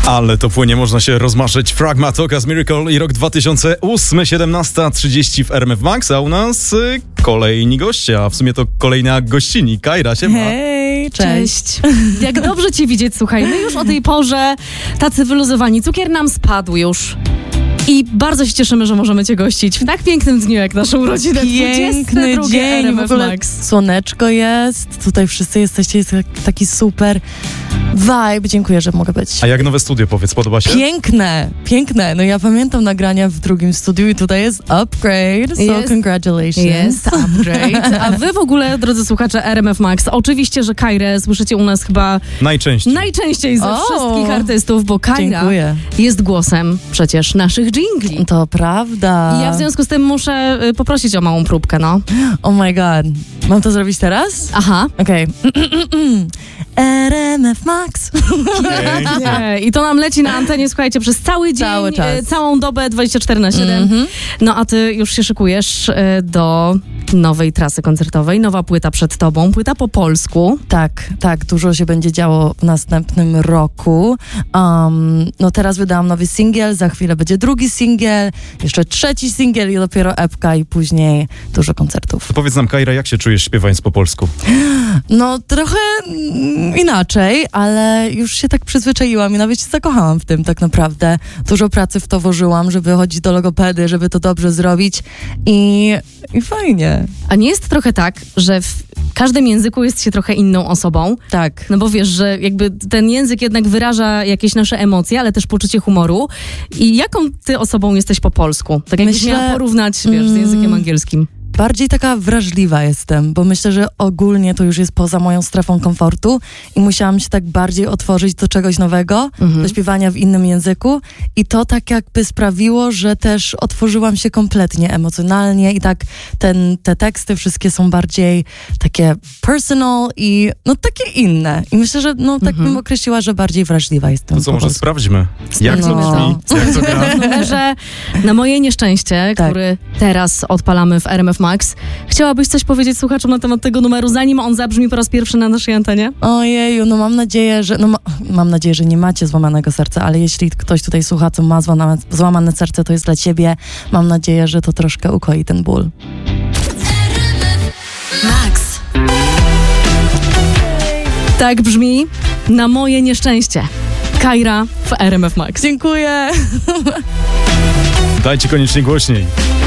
Ale to płynie, można się rozmarzyć. Fragma, Ocas Miracle i rok 2008, 17:30 w RMF Max, a u nas kolejni goście, a w sumie to kolejna gościni. Kajra, siema. Hej, Cześć. Jak dobrze cię widzieć, słuchaj, my już o tej porze tacy wyluzowani, cukier nam spadł już. I bardzo się cieszymy, że możemy cię gościć w tak pięknym dniu jak naszą rodzinę. piękny 22 dzień, RMF w ogóle Max. słoneczko jest, tutaj wszyscy jesteście, jest taki super vibe, dziękuję, że mogę być. A jak nowe studio, powiedz, podoba się? Piękne, no ja pamiętam nagrania w drugim studiu i tutaj jest upgrade, so Jest. congratulations. Jest upgrade. A wy w ogóle, drodzy słuchacze RMF Max, oczywiście, że Kajrę słyszycie u nas chyba Najczęściej. ze wszystkich artystów, bo Kajra Dziękuję. jest głosem przecież naszych dżingli. To prawda. I ja w związku z tym muszę poprosić o małą próbkę, no. Oh my god. Mam to zrobić teraz? Aha. Okej. RMF Max. Nie. I to nam leci na antenie, słuchajcie, przez cały dzień, Cały czas. całą dobę 24/7. No a ty już się szykujesz do nowej trasy koncertowej, nowa płyta przed tobą, płyta po polsku. Tak, dużo się będzie działo w następnym roku. No teraz wydałam nowy singiel, za chwilę będzie drugi singiel, jeszcze trzeci singiel i dopiero epka i później dużo koncertów. To powiedz nam, Kajra, jak się czujesz śpiewając po polsku? No trochę inaczej, ale już się tak przyzwyczaiłam i nawet się zakochałam w tym tak naprawdę. Dużo pracy w to włożyłam, żeby chodzić do logopedy, żeby to dobrze zrobić i fajnie. A nie jest trochę tak, że w każdym języku jest się trochę inną osobą? Tak. No bo wiesz, że jakby ten język jednak wyraża jakieś nasze emocje, ale też poczucie humoru. I jaką ty osobą jesteś po polsku? Tak jakbyś miała porównać, wiesz, z językiem angielskim. Bardziej taka wrażliwa jestem, bo myślę, że ogólnie to już jest poza moją strefą komfortu i musiałam się tak bardziej otworzyć do czegoś nowego, do śpiewania w innym języku i to tak jakby sprawiło, że też otworzyłam się kompletnie emocjonalnie i tak te teksty wszystkie są bardziej takie personal i no takie inne. I myślę, że no tak bym określiła, że bardziej wrażliwa jestem. To co, może sprawdźmy, jak to No. brzmi, jak to gra? W numerze Na moje nieszczęście, Tak. który teraz odpalamy w RMF Max. Chciałabyś coś powiedzieć słuchaczom na temat tego numeru, zanim on zabrzmi po raz pierwszy na naszej antenie? Ojeju, no mam nadzieję, że mam nadzieję, że nie macie złamanego serca, ale jeśli ktoś tutaj słucha, co ma złamane serce, to jest dla ciebie. Mam nadzieję, że to troszkę ukoi ten ból. Max. Tak brzmi Na moje nieszczęście. Kajra w RMF Max. Dziękuję. Dajcie koniecznie głośniej.